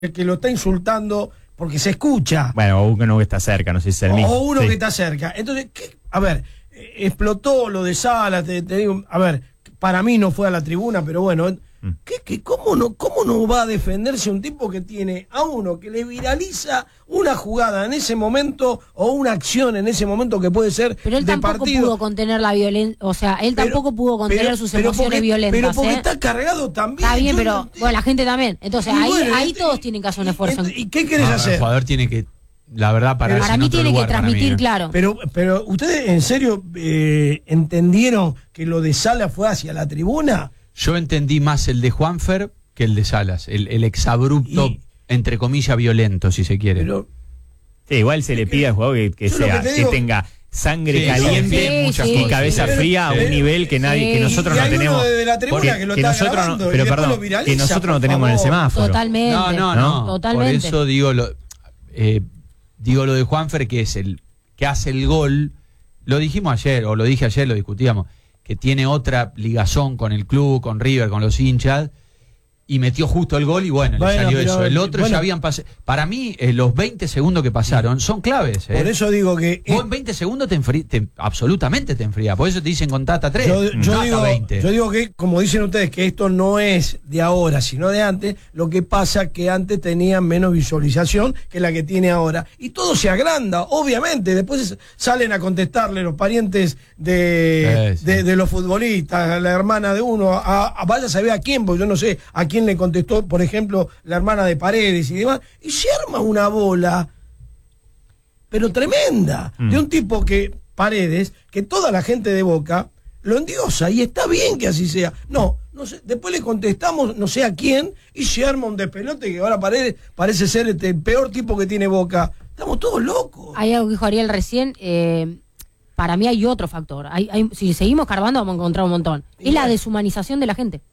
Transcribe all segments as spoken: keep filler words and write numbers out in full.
el que lo está insultando porque se escucha. Bueno, o uno que está cerca, no sé si es el o, mismo. O uno sí. que está cerca. Entonces, ¿qué? A ver, eh, explotó lo de Salas, te, te digo, a ver, para mí no fue a la tribuna, pero bueno, ¿qué, qué, cómo, no, ¿cómo no va a defenderse un tipo que tiene a uno que le viraliza una jugada en ese momento o una acción en ese momento que puede ser pero él de tampoco partido? pudo contener la violencia, o sea, él Pero- tampoco pudo contener pero- sus pero emociones porque- violentas. Pero porque ¿eh? está cargado también. Está bien, Yo pero no- bueno, la gente también. Entonces, Y ahí, bueno, ahí y- todos tienen que hacer un esfuerzo. ¿Y, y qué querés No, hacer? El jugador tiene que, la verdad, para, Para mí tiene que transmitir, claro. Pero, pero ¿ustedes en serio eh, entendieron que lo de Sala fue hacia la tribuna? Yo entendí más el de Juanfer que el de Salas, el, el exabrupto, Y- entre comillas, violento, si se quiere. Pero Sí, igual se le pide al jugador que, que Yo lo sea, que te que, digo- tenga sangre Sí, caliente sí, muchas y cosas. cabeza Pero- fría a pero- un nivel que nadie, sí. que nosotros y no hay uno tenemos. desde la tribuna Porque- que lo que está nosotros no- grabando y pero después perdón, lo viraliza, que nosotros no por tenemos en el favor. semáforo. Totalmente. No, no, ¿no? no. Totalmente. Por eso digo lo, eh, digo lo de Juanfer, que es el que hace el gol. Lo dijimos ayer, o lo dije ayer, lo discutíamos, que tiene otra ligazón con el club, con River, con los hinchas, y metió justo el gol y bueno, Bueno, le salió pero- eso. El otro bueno. ya habían pasado. Para mí, eh, los veinte segundos que pasaron son claves. ¿eh? Por eso digo que Vos en veinte segundos te enfrí, te, absolutamente te enfrías. Por eso te dicen con Tata tres. Yo, yo Tata digo, veinte. yo digo que, como dicen ustedes, que esto no es de ahora, sino de antes. Lo que pasa que antes tenían menos visualización que la que tiene ahora. Y todo se agranda, obviamente. Después salen a contestarle los parientes de, Sí, sí. de, de los futbolistas, la hermana de uno, a, a vaya a saber a quién, porque yo no sé a quién le contestó, por ejemplo, la hermana de Paredes y demás. Y se arma una bola, pero tremenda, Mm. de un tipo que, Paredes, que toda la gente de Boca lo endiosa, y está bien que así sea. No, no sé, después le contestamos no sé a quién, y se arma un despelote que ahora Paredes parece ser este, el peor tipo que tiene Boca. Estamos todos locos. Hay algo que dijo Ariel recién, eh, para mí hay otro factor. Hay, hay, si seguimos carbando vamos a encontrar un montón. Y Es la bueno. deshumanización de la gente.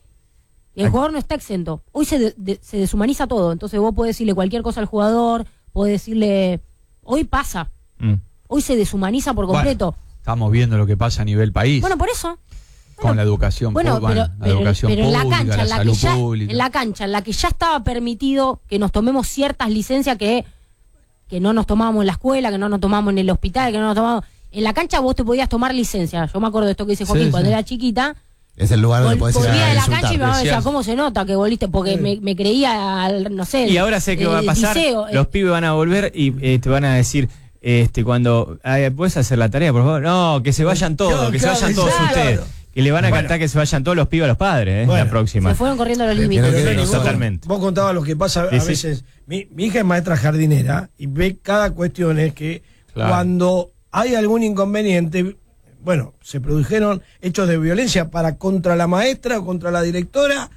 Y el jugador no está exento. Hoy se, de- de- se deshumaniza todo. Entonces vos podés decirle cualquier cosa al jugador, podés decirle... Hoy pasa. Mm. Hoy se deshumaniza por Bueno, completo. estamos viendo lo que pasa a nivel país. Bueno, por eso. con la educación, Bueno, pública, pero, la pero- educación pero en la pública, cancha, la en la, que salud ya, pública. en la cancha, en la que ya estaba permitido que nos tomemos ciertas licencias que, que no nos tomábamos en la escuela, que no nos tomamos en el hospital, que no nos tomamos... En la cancha vos te podías tomar licencia. Yo me acuerdo de esto que dice Joaquín Sí, cuando sí. era chiquita. Es el lugar donde Vol- podés ir volvía a de la insultar. cancha y mi mamá me decía, Decías- ¿cómo se nota que volviste? Porque Sí. me, me creía, al, no sé... Y ahora sé qué eh, va a pasar. liceo, eh. Los pibes van a volver y eh, te van a decir, este, cuando ay, ¿puedes hacer la tarea, por favor? No, que se vayan todos, Claro, que claro, se vayan todos claro. ustedes. Que le van a Bueno. cantar que se vayan todos los pibes a los padres, eh, Bueno. la próxima. Se fueron corriendo los Pero límites. que- Pero, vos- totalmente. Vos contabas lo que pasa a Sí, sí. veces. Mi, mi hija es maestra jardinera y ve cada cuestión es que Claro. cuando hay algún inconveniente, bueno, se produjeron hechos de violencia para contra la maestra o contra la directora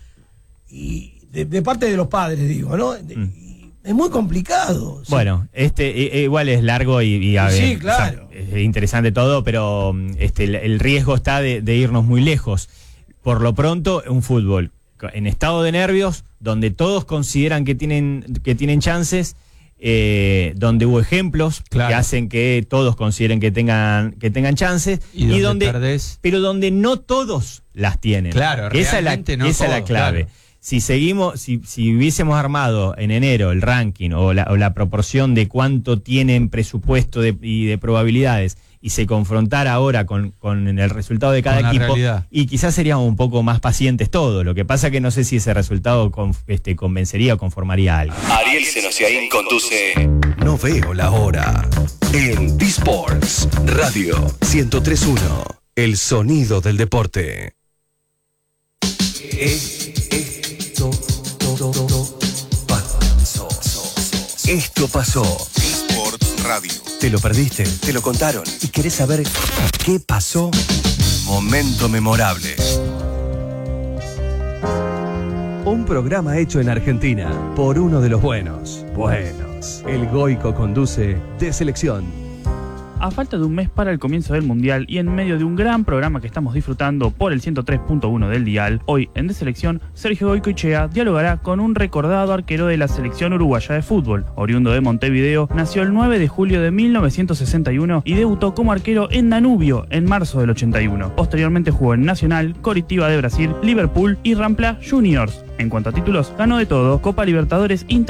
y de, de parte de los padres, digo, ¿no? De- Mm. y es muy complicado. Sí. Bueno, este eh, eh, igual es largo y, y a Sí, ver, claro. o sea, es interesante todo, pero mm, este el, el riesgo está de, de irnos muy lejos. Por lo pronto, un fútbol co- en estado de nervios, donde todos consideran que tienen que tienen chances, eh, donde hubo ejemplos Claro. que hacen que todos consideren que tengan que tengan chances Y donde perdés. pero donde no todos las tienen. Claro, esa es la, realmente no esa es la todos, clave. claro. Si seguimos, si, si hubiésemos armado en enero el ranking o la, o la proporción de cuánto tienen presupuesto de- y de probabilidades y se confrontara ahora con, con el resultado de cada Con la equipo, realidad. y quizás seríamos un poco más pacientes todos. Lo que pasa que no sé si ese resultado con- este, convencería o conformaría a alguien. Ariel Senosiaín conduce No veo la hora. En D-Sports Radio ciento tres punto uno. El sonido del deporte. Esto pasó. Esto pasó. D-Sports Radio. ¿Te lo perdiste? ¿Te lo contaron? ¿Y querés saber qué pasó? Momento memorable. Un programa hecho en Argentina por uno de los buenos. Buenos. El Goico conduce de selección. A falta de un mes para el comienzo del Mundial y en medio de un gran programa que estamos disfrutando por el ciento tres punto uno del dial, hoy en De Selección, Sergio Goycoechea dialogará con un recordado arquero de la selección uruguaya de fútbol. Oriundo de Montevideo, nació el nueve de julio de mil novecientos sesenta y uno y debutó como arquero en Danubio en marzo del ochenta y uno. Posteriormente jugó en Nacional, Coritiba de Brasil, Liverpool y Rampla Juniors. En cuanto a títulos, ganó de todo: Copa Libertadores, Inter